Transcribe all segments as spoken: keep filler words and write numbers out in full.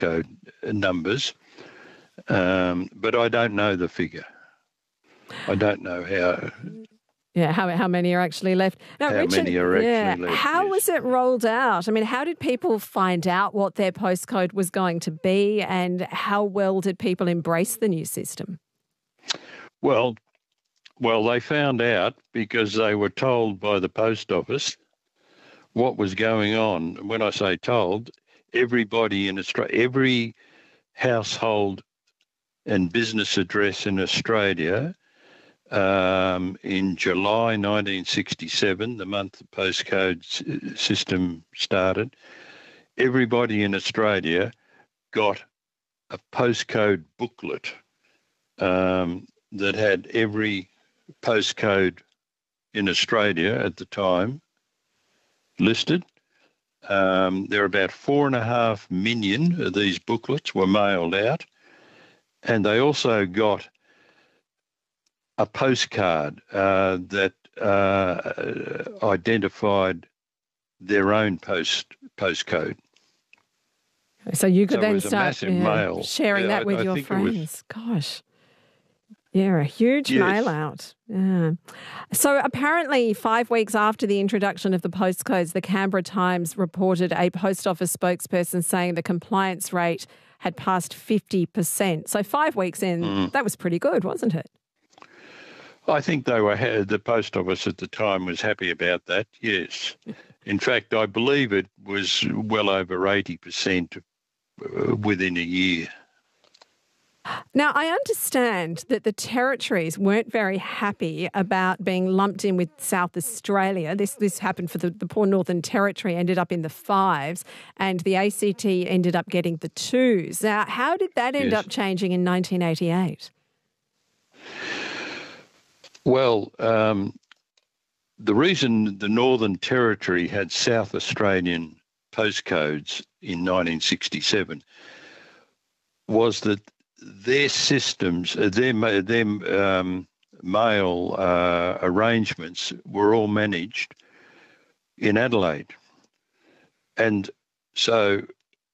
postcode numbers, um, but I don't know the figure. I don't know how. Yeah, how how many are actually left? Now, how Richard, many are yeah, actually left? How yes. was it rolled out? I mean, how did people find out what their postcode was going to be, and how well did people embrace the new system? Well, well, they found out because they were told by the post office what was going on. When I say told, everybody in Australia, every household and business address in Australia, um, in July nineteen sixty-seven, the month the postcode system started, everybody in Australia got a postcode booklet um, that had every postcode in Australia at the time listed. Um, there are about four and a half million of these booklets were mailed out, and they also got a postcard uh, that uh, identified their own post postcode. So you could so then it was start a massive yeah, mail. sharing yeah, that with I, I your think friends. Was, Gosh. Yeah, a huge yes. mail out. Yeah. So apparently five weeks after the introduction of the postcodes, the Canberra Times reported a post office spokesperson saying the compliance rate had passed fifty percent. So five weeks in, mm. that was pretty good, wasn't it? I think they were, the post office at the time was happy about that, yes. In fact, I believe it was well over eighty percent within a year. Now, I understand that the territories weren't very happy about being lumped in with South Australia. This this happened for the, the poor Northern Territory, ended up in the fives, and the A C T ended up getting the twos. Now, how did that end yes. up changing in nineteen eighty-eight? Well, um, the reason the Northern Territory had South Australian postcodes in nineteen sixty-seven was that their systems, their, their um, mail uh, arrangements were all managed in Adelaide. And so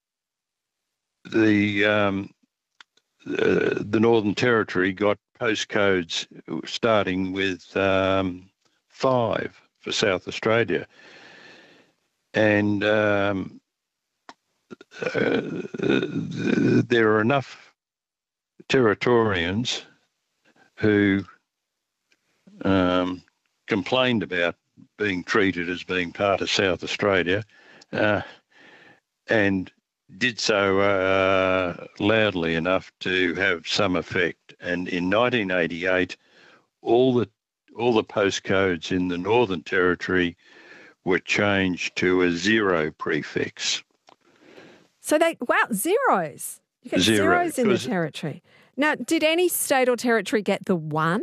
the, um, the, the Northern Territory got postcodes starting with um, five for South Australia. And um, uh, there are enough Territorians who um, complained about being treated as being part of South Australia uh, and did so uh, loudly enough to have some effect. And in nineteen eighty-eight, all the all the postcodes in the Northern Territory were changed to a zero prefix. So they, wow, zeros. You get Zero, zeros in the territory. Now, did any state or territory get the one?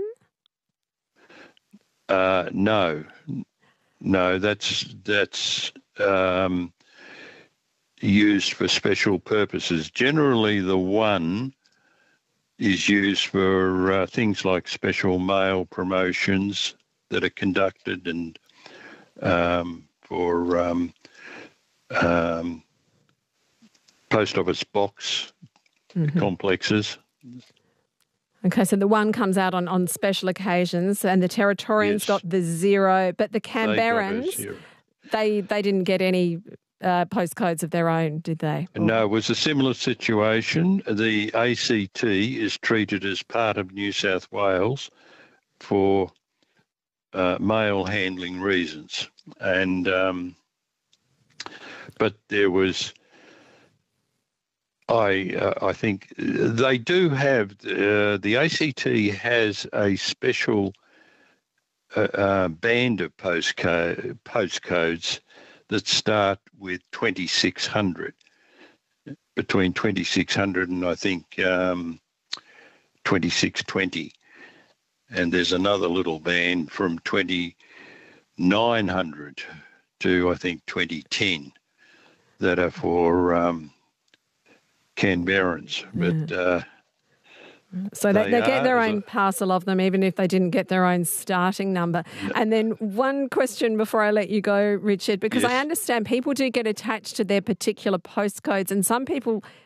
Uh, no, no, that's that's um, used for special purposes. Generally, the one is used for uh, things like special mail promotions that are conducted and um, for um, um, post office box mm-hmm. complexes. Okay, so the one comes out on, on special occasions, and the Territorians yes. got the zero, but the Canberrans, they they didn't get any uh, postcodes of their own, did they? Or... No, it was a similar situation. The A C T is treated as part of New South Wales for uh, mail handling reasons, and um, but there was. I uh, I think they do have, uh, the A C T has a special uh, uh, band of postcode, postcodes that start with twenty-six hundred, between twenty-six hundred and I think um, twenty-six twenty. And there's another little band from twenty-nine hundred to I think twenty ten that are for... Um, Canberrans, but uh, so they, they, they get their are, own parcel of them, even if they didn't get their own starting number. No. And then one question before I let you go, Richard, because yes. I understand people do get attached to their particular postcodes, and some people